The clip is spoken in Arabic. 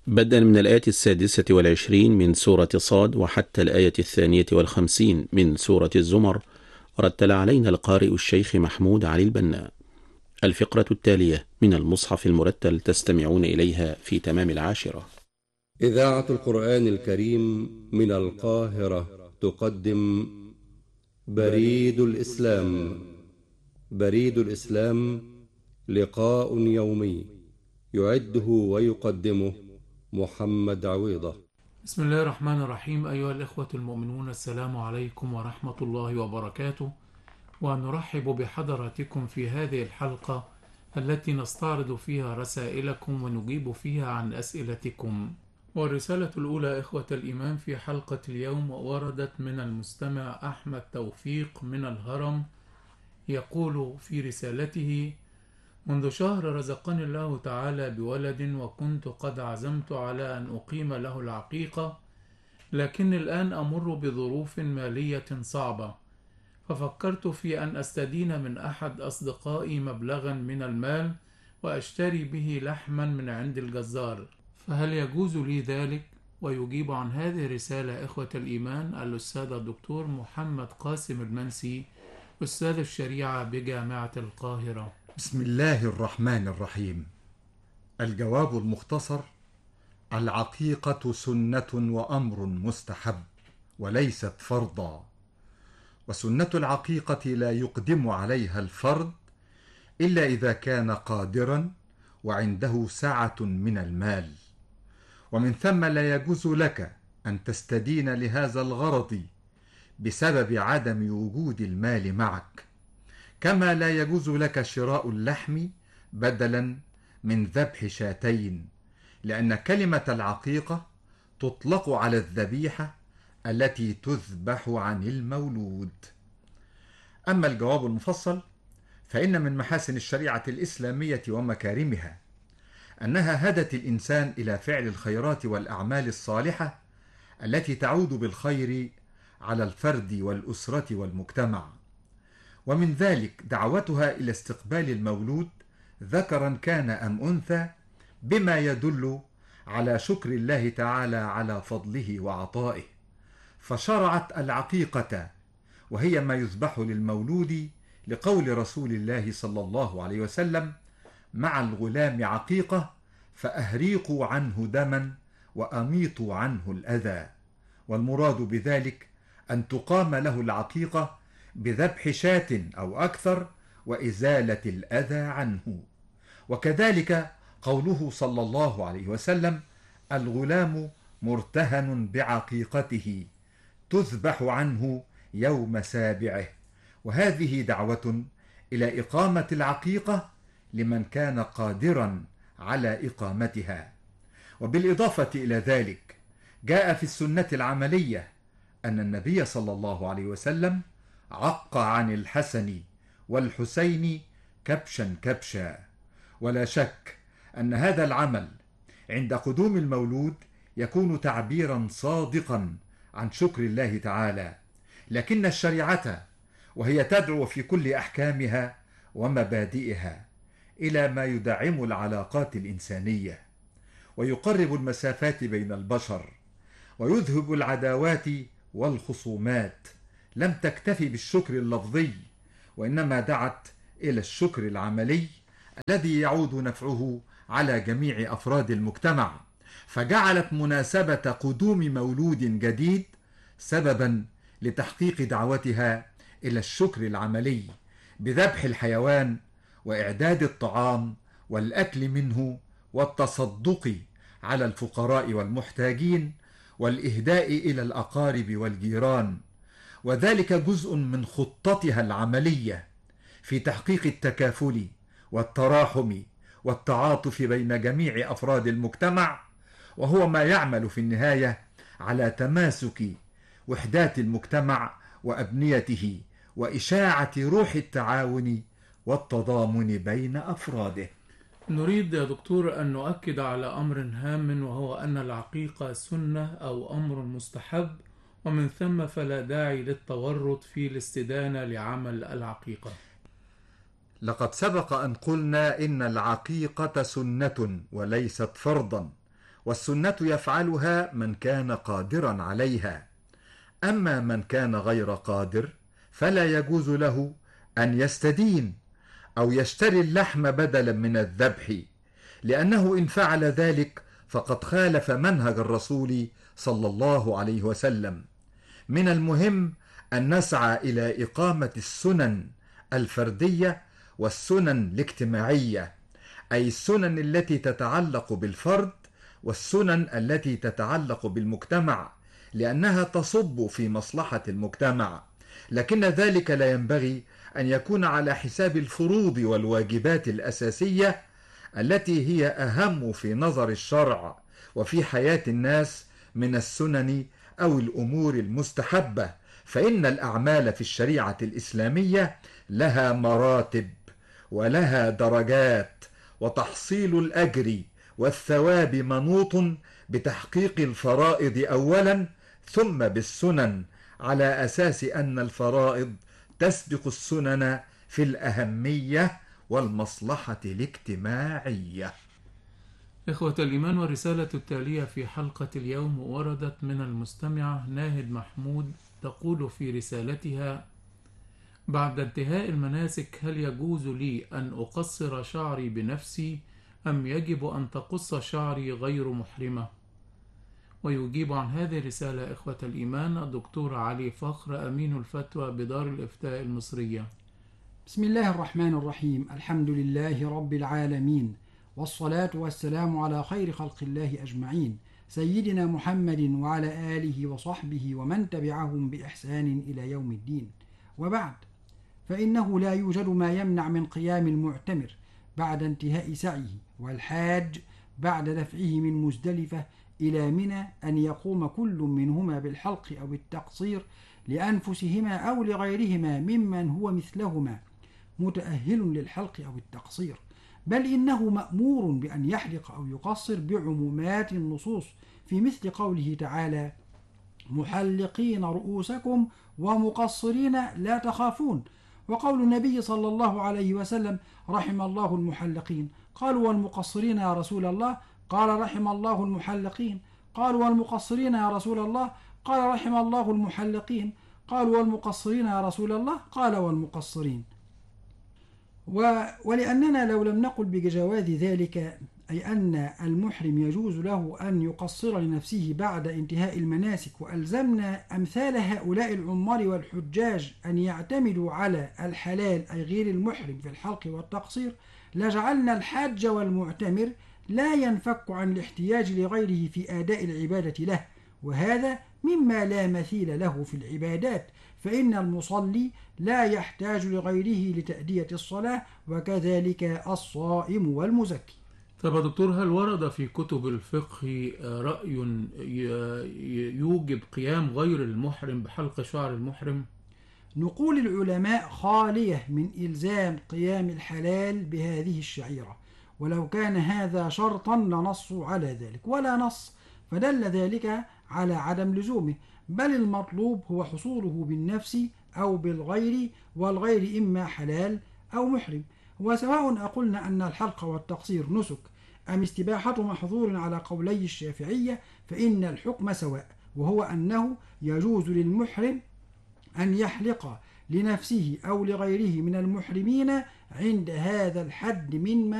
بدءا من الآية 26 من سورة صاد وحتى الآية 52 من سورة الزمر، رتل علينا القارئ الشيخ محمود علي البنا. الفقرة التالية من المصحف المرتل تستمعون إليها في تمام 10. إذاعة القرآن الكريم من القاهرة تقدم بريد الإسلام. بريد الإسلام لقاء يومي يعده ويقدمه محمد عويضة. بسم الله الرحمن الرحيم. أيها الإخوة المؤمنون، السلام عليكم ورحمة الله وبركاته، ونرحب بحضراتكم في هذه الحلقة التي نستعرض فيها رسائلكم ونجيب فيها عن أسئلتكم. والرسالة الأولى إخوة الإيمان في حلقة اليوم وردت من المستمع أحمد توفيق من الهرم، يقول في رسالته: منذ شهر رزقني الله تعالى بولد، وكنت قد عزمت على أن أقيم له العقيقة، لكن الآن أمر بظروف مالية صعبة، ففكرت في أن أستدين من أحد أصدقائي مبلغا من المال وأشتري به لحما من عند الجزار، فهل يجوز لي ذلك؟ ويجيب عن هذه الرسالة إخوة الإيمان الأستاذ الدكتور محمد قاسم المنسي، أستاذ الشريعة بجامعة القاهرة. بسم الله الرحمن الرحيم. الجواب المختصر: العقيقة سنة وأمر مستحب وليست فرضا، وسنة العقيقة لا يقدم عليها الفرد إلا إذا كان قادرا وعنده سعة من المال، ومن ثم لا يجوز لك أن تستدين لهذا الغرض بسبب عدم وجود المال معك، كما لا يجوز لك شراء اللحم بدلا من ذبح شاتين، لأن كلمة العقيقة تطلق على الذبيحة التي تذبح عن المولود. أما الجواب المفصل فإن من محاسن الشريعة الإسلامية ومكارمها أنها هدت الإنسان إلى فعل الخيرات والأعمال الصالحة التي تعود بالخير على الفرد والأسرة والمجتمع، ومن ذلك دعوتها إلى استقبال المولود ذكرا كان أم أنثى، بما يدل على شكر الله تعالى على فضله وعطائه، فشرعت العقيقة وهي ما يذبح للمولود لقول رسول الله صلى الله عليه وسلم: مع الغلام عقيقة فأهريقوا عنه دما وأميطوا عنه الأذى، والمراد بذلك أن تقام له العقيقة بذبح شاة أو أكثر وإزالة الأذى عنه. وكذلك قوله صلى الله عليه وسلم: الغلام مرتهن بعقيقته تذبح عنه يوم سابعه، وهذه دعوة إلى إقامة العقيقة لمن كان قادرا على إقامتها. وبالإضافة إلى ذلك جاء في السنة العملية أن النبي صلى الله عليه وسلم عق عن الحسن والحسين كبشا كبشا، ولا شك أن هذا العمل عند قدوم المولود يكون تعبيرا صادقا عن شكر الله تعالى، لكن الشريعة وهي تدعو في كل أحكامها ومبادئها إلى ما يدعم العلاقات الإنسانية ويقرب المسافات بين البشر ويذهب العداوات والخصومات، لم تكتفي بالشكر اللفظي، وإنما دعت إلى الشكر العملي الذي يعود نفعه على جميع أفراد المجتمع، فجعلت مناسبة قدوم مولود جديد سببا لتحقيق دعوتها إلى الشكر العملي بذبح الحيوان وإعداد الطعام والأكل منه والتصدق على الفقراء والمحتاجين والإهداء إلى الأقارب والجيران، وذلك جزء من خطتها العملية في تحقيق التكافل والتراحم والتعاطف بين جميع أفراد المجتمع، وهو ما يعمل في النهاية على تماسك وحدات المجتمع وأبنيته وإشاعة روح التعاون والتضامن بين أفراده. نريد يا دكتور أن نؤكد على أمر هام، وهو أن العقيقة سنة أو أمر مستحب، ومن ثم فلا داعي للتورط في الاستدانة لعمل العقيقة. لقد سبق أن قلنا إن العقيقة سنة وليست فرضا، والسنة يفعلها من كان قادرا عليها. أما من كان غير قادر فلا يجوز له أن يستدين أو يشتري اللحم بدلا من الذبح، لأنه إن فعل ذلك فقد خالف منهج الرسول صلى الله عليه وسلم. من المهم أن نسعى إلى إقامة السنن الفردية والسنن الاجتماعية، أي السنن التي تتعلق بالفرد والسنن التي تتعلق بالمجتمع، لأنها تصب في مصلحة المجتمع، لكن ذلك لا ينبغي أن يكون على حساب الفروض والواجبات الأساسية التي هي أهم في نظر الشرع وفي حياة الناس من السنن أو الأمور المستحبة. فإن الأعمال في الشريعة الإسلامية لها مراتب ولها درجات، وتحصيل الأجر والثواب منوط بتحقيق الفرائض أولا ثم بالسنن، على أساس أن الفرائض تسبق السنن في الأهمية والمصلحة الاجتماعية. إخوة الإيمان، والرسالة التالية في حلقة اليوم وردت من المستمعة ناهد محمود، تقول في رسالتها: بعد انتهاء المناسك هل يجوز لي أن أقصر شعري بنفسي أم يجب أن تقص شعري غير محرمة؟ ويجيب عن هذه الرسالة إخوة الإيمان الدكتور علي فخر، أمين الفتوى بدار الإفتاء المصرية. بسم الله الرحمن الرحيم. الحمد لله رب العالمين، والصلاة والسلام على خير خلق الله أجمعين، سيدنا محمد وعلى آله وصحبه ومن تبعهم بإحسان إلى يوم الدين. وبعد، فإنه لا يوجد ما يمنع من قيام المعتمر بعد انتهاء سعيه والحاج بعد دفعه من مزدلفة إلى منى أن يقوم كل منهما بالحلق أو التقصير لأنفسهما أو لغيرهما ممن هو مثلهما متأهل للحلق أو التقصير، بل إنه مأمور بأن يحلق أو يقصر بعمومات النصوص، في مثل قوله تعالى: محلقين رؤوسكم ومقصرين لا تخافون، وقول النبي صلى الله عليه وسلم: رحم الله المحلقين. قالوا: والمقصرين يا رسول الله؟ قال: رحم الله المحلقين. قالوا: والمقصرين يا رسول الله؟ قال: رحم الله المحلقين. قالوا: والمقصرين يا رسول الله؟ قال: والمقصرين. ولأننا لو لم نقل بجواز ذلك، أي أن المحرم يجوز له أن يقصر لنفسه بعد انتهاء المناسك، وألزمنا أمثال هؤلاء العمار والحجاج أن يعتمدوا على الحلال أي غير المحرم في الحلق والتقصير، لجعلنا الحاج والمعتمر لا ينفك عن الاحتياج لغيره في أداء العبادة له، وهذا مما لا مثيل له في العبادات، فإن المصلي لا يحتاج لغيره لتأدية الصلاة، وكذلك الصائم والمزكي. طب يا دكتور، هل ورد في كتب الفقه رأي يوجب قيام غير المحرم بحلق شعر المحرم؟ نقول العلماء خالية من إلزام قيام الحلال بهذه الشعيرة، ولو كان هذا شرطا لنصوا على ذلك، ولا نص فدل ذلك على عدم لزومه، بل المطلوب هو حصوله بالنفس أو بالغير، والغير إما حلال أو محرم. وسواء أقولنا أن الحلق والتقصير نسك أم استباحة محظور على قولي الشافعية، فإن الحكم سواء، وهو أنه يجوز للمحرم أن يحلق لنفسه أو لغيره من المحرمين عند هذا الحد من